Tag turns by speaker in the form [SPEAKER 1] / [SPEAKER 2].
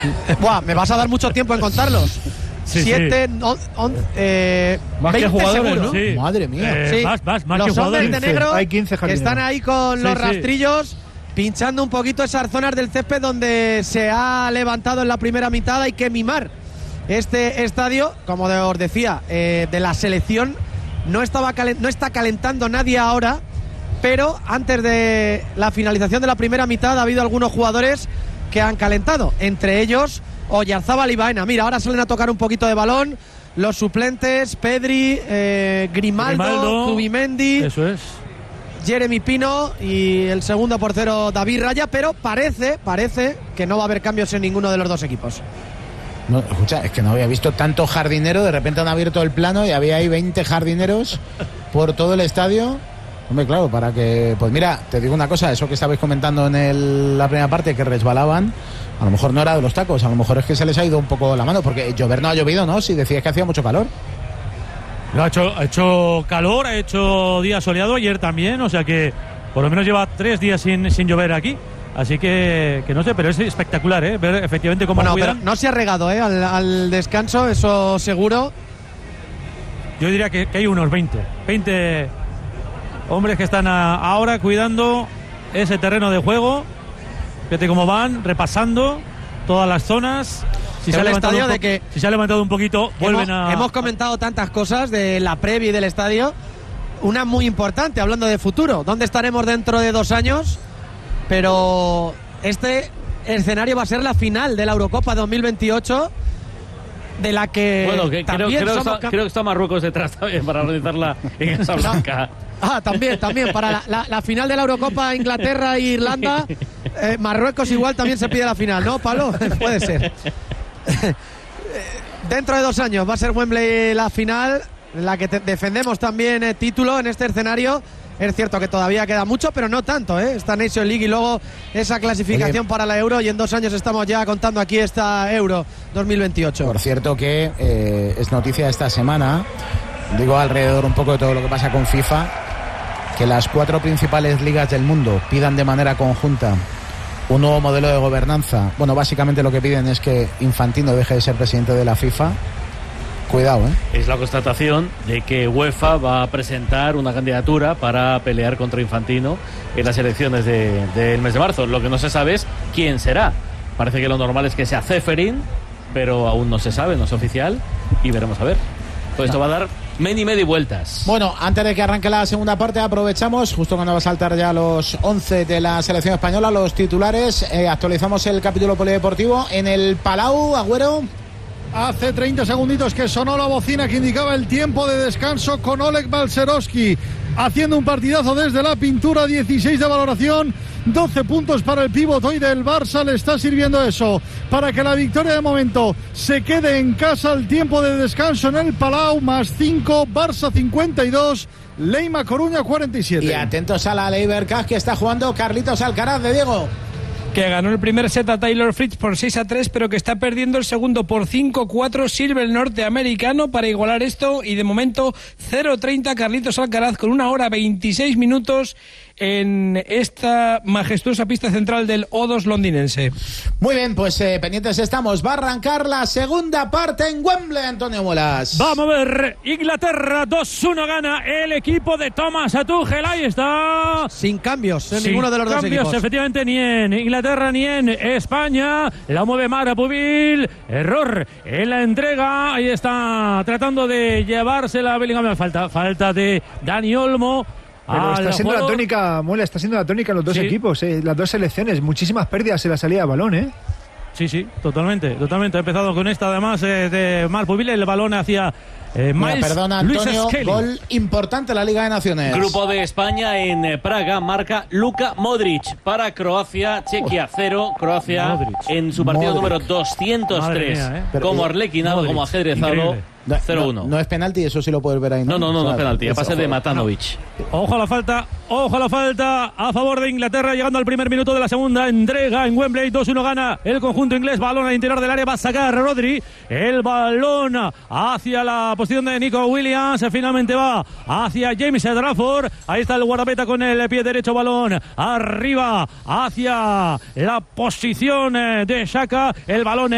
[SPEAKER 1] Buah, me vas a dar mucho tiempo en contarlos.
[SPEAKER 2] Sí,
[SPEAKER 1] 7,
[SPEAKER 2] sí.
[SPEAKER 1] 11,
[SPEAKER 3] Más
[SPEAKER 1] 20
[SPEAKER 3] que jugadores,
[SPEAKER 1] segundos.
[SPEAKER 3] ¿no?
[SPEAKER 2] Sí.
[SPEAKER 3] Madre mía.
[SPEAKER 1] Sí.
[SPEAKER 2] Más
[SPEAKER 1] Los
[SPEAKER 2] que jugadores.
[SPEAKER 1] hombres de negro
[SPEAKER 4] Hay 15
[SPEAKER 1] que
[SPEAKER 4] jardineros.
[SPEAKER 1] están ahí con los
[SPEAKER 2] Sí, sí.
[SPEAKER 1] rastrillos, pinchando un poquito esas zonas del césped donde se ha levantado en la primera mitad. Hay que mimar este estadio, como os decía, de la selección. No está calentando nadie ahora, pero antes de la finalización de la primera mitad ha habido algunos jugadores que han calentado, entre ellos Oyarzábal y Baena. Mira, ahora salen a tocar un poquito de balón los suplentes: Pedri, Grimaldo, Zubimendi,
[SPEAKER 2] Eso es.
[SPEAKER 1] Jeremy Pino y el segundo portero David Raya, pero parece que no va a haber cambios en ninguno de los dos equipos.
[SPEAKER 3] No, escucha, es que no había visto tanto jardinero. De repente han abierto el plano y había ahí 20 jardineros por todo el estadio. Hombre, claro, para que... Pues mira, te digo una cosa, eso que estabais comentando en la primera parte, que resbalaban, a lo mejor no era de los tacos, a lo mejor es que se les ha ido un poco la mano, porque llover no ha llovido, ¿no? Si decías que hacía mucho calor.
[SPEAKER 2] Ha hecho calor, ha hecho día soleado ayer también, o sea que por lo menos lleva 3 días sin llover aquí. Así que no sé, pero es espectacular, ver efectivamente cómo
[SPEAKER 1] Bueno,
[SPEAKER 2] cuidan.
[SPEAKER 1] pero no se ha regado al descanso, eso seguro.
[SPEAKER 2] Yo diría que hay unos 20 hombres que están ahora cuidando ese terreno de juego. Fíjate cómo van repasando todas las zonas. Si se ha levantado un poquito, vuelven
[SPEAKER 1] Hemos comentado tantas cosas de la previa y del estadio. Una muy importante, hablando de futuro. ¿Dónde estaremos dentro de 2 años? Pero este escenario va a ser la final de la Eurocopa 2028, de la que
[SPEAKER 5] Bueno, creo que está Marruecos detrás también para organizarla en Casablanca.
[SPEAKER 1] También, para la final de la Eurocopa, Inglaterra e Irlanda, Marruecos igual también se pide la final, ¿no, Pablo? Puede ser. Dentro de 2 años va a ser Wembley la final, en la que defendemos también título en este escenario. Es cierto que todavía queda mucho, pero no tanto, esta Nation League y luego esa clasificación para la Euro, y en 2 años estamos ya contando aquí esta Euro 2028.
[SPEAKER 3] Por cierto que es noticia esta semana, digo alrededor un poco de todo lo que pasa con FIFA, que las 4 principales ligas del mundo pidan de manera conjunta un nuevo modelo de gobernanza. Bueno, básicamente lo que piden es que Infantino deje de ser presidente de la FIFA. Cuidado,
[SPEAKER 5] Es la constatación de que UEFA va a presentar una candidatura para pelear contra Infantino en las elecciones del mes de marzo. Lo que no se sabe es quién será. Parece que lo normal es que sea Ceferin, pero aún no se sabe, no es oficial, y veremos a ver. Todo esto va a dar media vueltas.
[SPEAKER 3] Bueno, antes de que arranque la segunda parte, aprovechamos, justo cuando va a saltar ya los 11 de la selección española, los titulares, actualizamos el capítulo polideportivo en el Palau. Agüero.
[SPEAKER 4] Hace 30 segunditos que sonó la bocina que indicaba el tiempo de descanso, con Oleg Balcerowski haciendo un partidazo desde la pintura. 16 de valoración, 12 puntos para el pívot hoy del Barça. Le está sirviendo eso para que la victoria de momento se quede en casa. El tiempo de descanso en el Palau, más 5, Barça 52, Leima Coruña 47.
[SPEAKER 3] Y atentos a la Leiber Cup que está jugando Carlitos Alcaraz de Diego,
[SPEAKER 6] que ganó el primer set a Taylor Fritz por 6-3, pero que está perdiendo el segundo por 5-4. Sirve el norteamericano para igualar esto, y de momento 0-30 Carlitos Alcaraz, con 1 hora 26 minutos en esta majestuosa pista central del O2 londinense.
[SPEAKER 3] Muy bien, pues pendientes estamos. Va a arrancar la segunda parte en Wembley, Antonio Muelas.
[SPEAKER 2] Vamos a ver, Inglaterra 2-1 gana el equipo de Thomas Tuchel. Ahí está.
[SPEAKER 1] Sin cambios en ninguno de los dos equipos.
[SPEAKER 2] Efectivamente, ni en Inglaterra ni en España. La mueve Mara Pubil. Error en la entrega. Ahí está tratando de llevársela a Bellingham. Falta de Dani Olmo.
[SPEAKER 4] Pero está siendo la tónica, Muela, está siendo la tónica en los dos equipos, las dos selecciones. Muchísimas pérdidas en la salida de balón,
[SPEAKER 2] Sí, totalmente. Ha empezado con esta, además, de Marc Pubil. El balón hacia Miles.
[SPEAKER 3] Perdona, Antonio, gol importante en la Liga de Naciones.
[SPEAKER 5] Grupo de España en Praga, marca Luka Modric para Croacia. Chequia 0, Croacia Modric. En su partido número 203. Mía, como arlequinado, como ajedrezado. 0-1.
[SPEAKER 3] No es penalti, eso sí lo puedes ver ahí, ¿no?
[SPEAKER 5] No es penalti, a pase de Matanovic.
[SPEAKER 2] Ojo a la falta a favor de Inglaterra, llegando al primer minuto de la segunda entrega en Wembley. 2-1 gana el conjunto inglés. Balón al interior del área, va a sacar Rodri. El balón hacia la posición de Nico Williams. Finalmente va hacia James Trafford. Ahí está el guardameta con el pie derecho. Balón arriba hacia la posición de Xhaka. El balón